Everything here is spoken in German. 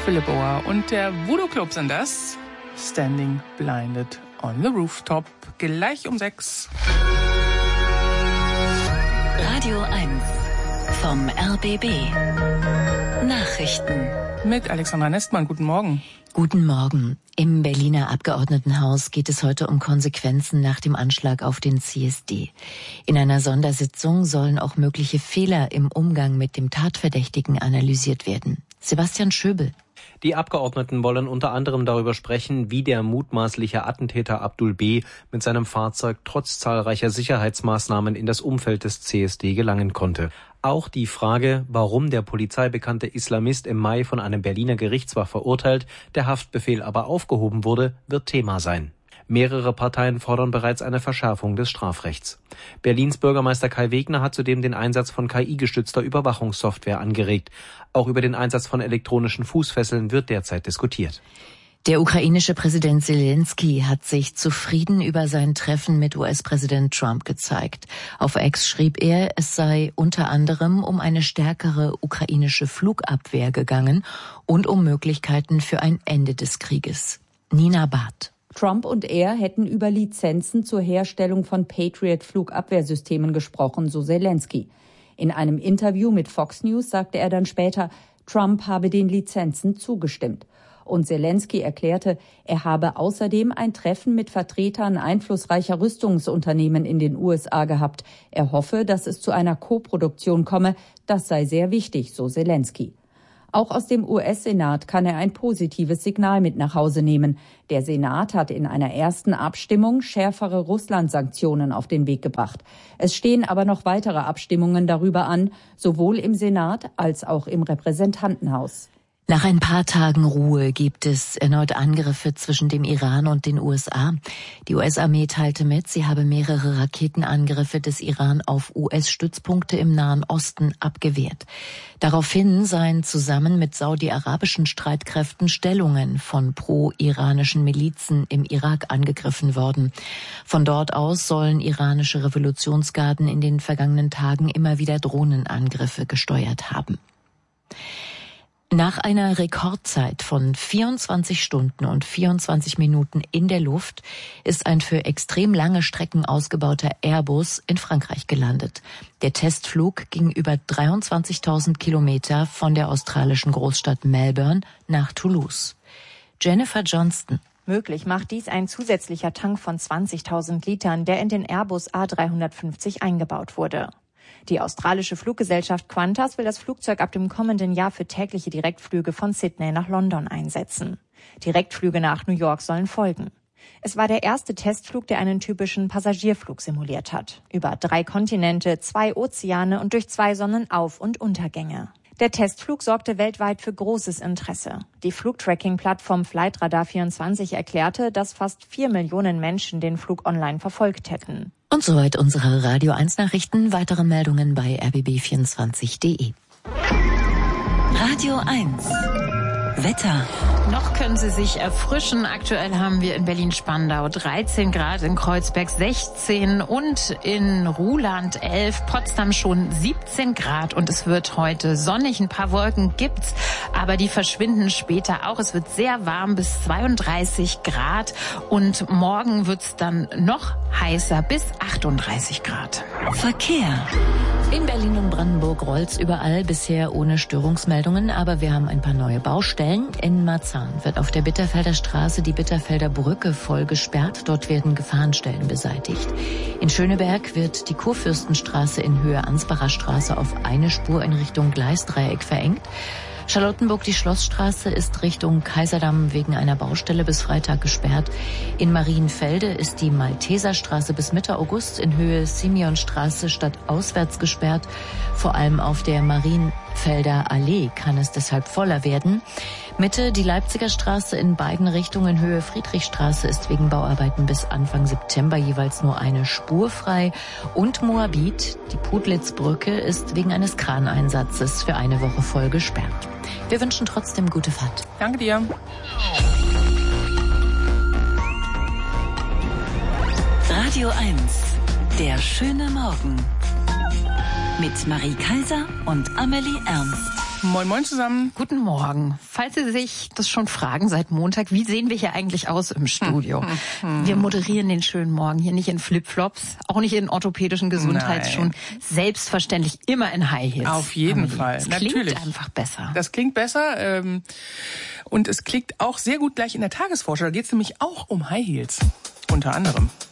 Philipp Ohr und der Voodoo Club sind das. Standing Blinded on the Rooftop. Gleich um 6. Radio 1 vom RBB. Nachrichten. Mit Alexandra Nestmann. Guten Morgen. Guten Morgen. Im Berliner Abgeordnetenhaus geht es heute um Konsequenzen nach dem Anschlag auf den CSD. In einer Sondersitzung sollen auch mögliche Fehler im Umgang mit dem Tatverdächtigen analysiert werden. Sebastian Schöbel. Die Abgeordneten wollen unter anderem darüber sprechen, wie der mutmaßliche Attentäter Abdul B. mit seinem Fahrzeug trotz zahlreicher Sicherheitsmaßnahmen in das Umfeld des CSD gelangen konnte. Auch die Frage, warum der polizeibekannte Islamist im Mai von einem Berliner Gericht zwar verurteilt, der Haftbefehl aber aufgehoben wurde, wird Thema sein. Mehrere Parteien fordern bereits eine Verschärfung des Strafrechts. Berlins Bürgermeister Kai Wegner hat zudem den Einsatz von KI-gestützter Überwachungssoftware angeregt. Auch über den Einsatz von elektronischen Fußfesseln wird derzeit diskutiert. Der ukrainische Präsident Zelensky hat sich zufrieden über sein Treffen mit US-Präsident Trump gezeigt. Auf X schrieb er, es sei unter anderem um eine stärkere ukrainische Flugabwehr gegangen und um Möglichkeiten für ein Ende des Krieges. Nina Barth. Trump und er hätten über Lizenzen zur Herstellung von Patriot-Flugabwehrsystemen gesprochen, so Zelensky. In einem Interview mit Fox News sagte er dann später, Trump habe den Lizenzen zugestimmt. Und Zelensky erklärte, er habe außerdem ein Treffen mit Vertretern einflussreicher Rüstungsunternehmen in den USA gehabt. Er hoffe, dass es zu einer Koproduktion komme. Das sei sehr wichtig, so Zelensky. Auch aus dem US-Senat kann er ein positives Signal mit nach Hause nehmen. Der Senat hat in einer ersten Abstimmung schärfere Russland-Sanktionen auf den Weg gebracht. Es stehen aber noch weitere Abstimmungen darüber an, sowohl im Senat als auch im Repräsentantenhaus. Nach ein paar Tagen Ruhe gibt es erneut Angriffe zwischen dem Iran und den USA. Die US-Armee teilte mit, sie habe mehrere Raketenangriffe des Iran auf US-Stützpunkte im Nahen Osten abgewehrt. Daraufhin seien zusammen mit saudi-arabischen Streitkräften Stellungen von pro-iranischen Milizen im Irak angegriffen worden. Von dort aus sollen iranische Revolutionsgarden in den vergangenen Tagen immer wieder Drohnenangriffe gesteuert haben. Nach einer Rekordzeit von 24 Stunden und 24 Minuten in der Luft ist ein für extrem lange Strecken ausgebauter Airbus in Frankreich gelandet. Der Testflug ging über 23.000 Kilometer von der australischen Großstadt Melbourne nach Toulouse. Jennifer Johnston. Möglich macht dies ein zusätzlicher Tank von 20.000 Litern, der in den Airbus A350 eingebaut wurde. Die australische Fluggesellschaft Qantas will das Flugzeug ab dem kommenden Jahr für tägliche Direktflüge von Sydney nach London einsetzen. Direktflüge nach New York sollen folgen. Es war der erste Testflug, der einen typischen Passagierflug simuliert hat. Über 3 Kontinente, 2 Ozeane und durch 2 Sonnenauf- und Untergänge. Der Testflug sorgte weltweit für großes Interesse. Die Flugtracking-Plattform Flightradar24 erklärte, dass fast 4 Millionen Menschen den Flug online verfolgt hätten. Und soweit unsere Radio 1 Nachrichten. Weitere Meldungen bei rbb24.de. Radio 1 Wetter. Noch können Sie sich erfrischen. Aktuell haben wir in Berlin-Spandau 13 Grad, in Kreuzberg 16 und in Ruhland 11, Potsdam schon 17 Grad und es wird heute sonnig. Ein paar Wolken gibt's, aber die verschwinden später auch. Es wird sehr warm bis 32 Grad und morgen wird's dann noch heißer bis 38 Grad. Verkehr. In Berlin und Brandenburg rollt's überall, bisher ohne Störungsmeldungen, aber wir haben ein paar neue Baustellen. In Marzahn wird auf der Bitterfelder Straße die Bitterfelder Brücke voll gesperrt. Dort werden Gefahrenstellen beseitigt. In Schöneberg wird die Kurfürstenstraße in Höhe Ansbacher Straße auf eine Spur in Richtung Gleisdreieck verengt. Charlottenburg, die Schlossstraße, ist Richtung Kaiserdamm wegen einer Baustelle bis Freitag gesperrt. In Marienfelde ist die Malteserstraße bis Mitte August in Höhe Simeonstraße stadtauswärts gesperrt. Vor allem auf der Marienfelder Allee kann es deshalb voller werden. Mitte, die Leipziger Straße in beiden Richtungen Höhe Friedrichstraße ist wegen Bauarbeiten bis Anfang September jeweils nur eine Spur frei. Und Moabit, die Pudlitzbrücke, ist wegen eines Kraneinsatzes für eine Woche voll gesperrt. Wir wünschen trotzdem gute Fahrt. Danke dir. Radio 1, der schöne Morgen. Mit Marie Kaiser und Amelie Ernst. Moin, moin zusammen. Guten Morgen. Falls Sie sich das schon fragen seit Montag, wie sehen wir hier eigentlich aus im Studio? Wir moderieren den schönen Morgen hier nicht in Flipflops, auch nicht in orthopädischen Gesundheitsschuhen, selbstverständlich immer in High Heels. Auf jeden Fall, das natürlich. Klingt einfach besser. Das klingt besser und es klingt auch sehr gut gleich in der Tagesvorschau. Da geht es nämlich auch um High Heels, unter anderem.